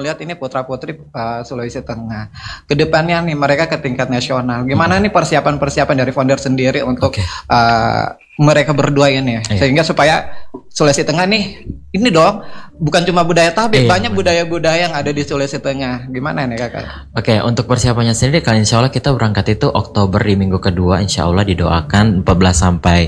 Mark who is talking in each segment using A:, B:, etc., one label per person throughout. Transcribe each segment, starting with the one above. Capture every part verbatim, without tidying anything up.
A: melihat ini putra-putri uh, Sulawesi Tengah. Kedepannya nih mereka ke tingkat nasional. Gimana hmm. nih persiapan-persiapan dari founder sendiri untuk okay. uh, mereka berdua ini, yeah. sehingga supaya Sulawesi Tengah nih, ini dong, bukan cuma budaya tabik, yeah, banyak budaya-budaya yang ada di Sulawesi Tengah. Gimana nih kakak?
B: Oke, okay, untuk persiapannya sendiri, kali insya Allah kita berangkat itu Oktober di minggu kedua, insya Allah didoakan empat belas sampai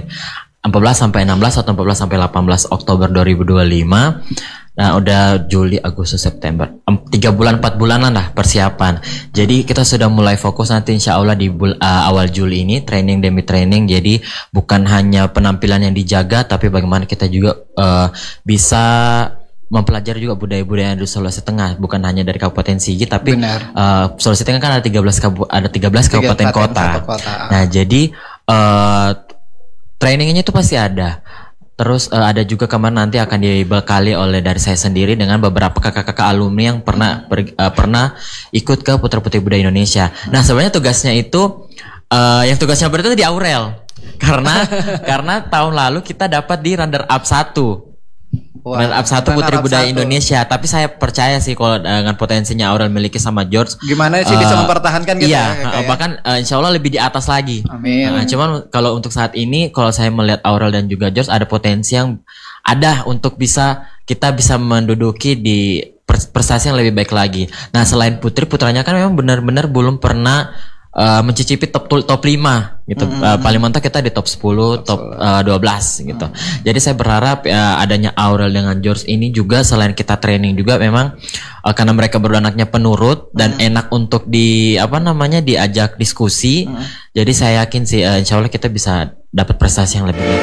B: enam belas atau empat belas sampai delapan belas Oktober dua ribu dua puluh lima. Nah udah Juli, Agustus, September, tiga bulan, empat bulanan lah persiapan. Jadi kita sudah mulai fokus nanti insya Allah di bul- uh, awal Juli ini training demi training. Jadi bukan hanya penampilan yang dijaga, tapi bagaimana kita juga uh, bisa mempelajari juga budaya-budaya di Sulawesi Tengah, bukan hanya dari Kabupaten Sigi, tapi uh, Sulawesi Tengah kan ada tiga belas kabu- ada tiga belas kabupaten kota. kota. Nah jadi uh, trainingnya itu pasti ada. Terus uh, ada juga kemarin nanti akan dibekali oleh dari saya sendiri dengan beberapa kakak-kakak alumni yang pernah ber, uh, pernah ikut ke Putra Putri Budaya Indonesia. Nah sebenarnya tugasnya itu uh, yang tugasnya berarti di Aurel karena karena tahun lalu kita dapat di runner up satu. Wow, runner up satu Putri Budaya satu. Indonesia. Tapi saya percaya sih kalau dengan potensinya Aurel miliki sama George,
A: gimana sih uh, bisa mempertahankan gitu.
B: Iya,
A: ya,
B: uh, bahkan uh, insya Allah lebih di atas lagi.
A: Amin.
B: Nah, cuman kalau untuk saat ini, kalau saya melihat Aurel dan juga George ada potensi yang ada untuk bisa kita bisa menduduki di prestasi yang lebih baik lagi. Nah selain Putri, putranya kan memang benar-benar belum pernah Uh, mencicipi top top lima gitu. Mm-hmm. Uh, paling mentok kita di top sepuluh, top, top uh, dua belas gitu. Mm-hmm. Jadi saya berharap uh, adanya Aurel dengan George ini juga selain kita training juga memang uh, karena mereka berdua anaknya penurut dan mm-hmm. enak untuk di apa namanya diajak diskusi. Mm-hmm. Jadi saya yakin sih uh, insya Allah kita bisa dapat prestasi yang lebih baik.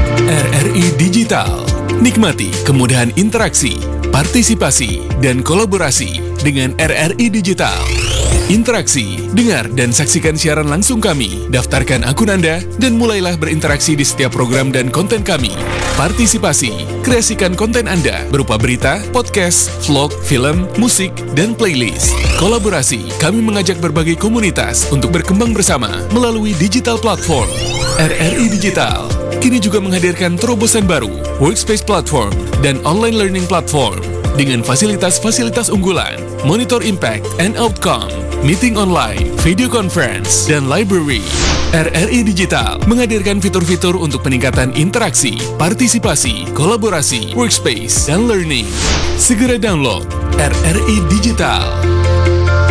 C: R R I Digital. Nikmati kemudahan interaksi, partisipasi, dan kolaborasi dengan R R I Digital. Interaksi, dengar dan saksikan siaran langsung kami, daftarkan akun Anda, dan mulailah berinteraksi di setiap program dan konten kami. Partisipasi, kreasikan konten Anda berupa berita, podcast, vlog, film, musik, dan playlist. Kolaborasi, kami mengajak berbagai komunitas untuk berkembang bersama melalui digital platform. R R I Digital kini juga menghadirkan terobosan baru, workspace platform, dan online learning platform dengan fasilitas-fasilitas unggulan, monitor impact and outcome, meeting online, video conference, dan library. R R I Digital menghadirkan fitur-fitur untuk peningkatan interaksi, partisipasi, kolaborasi, workspace, dan learning. Segera download R R I Digital.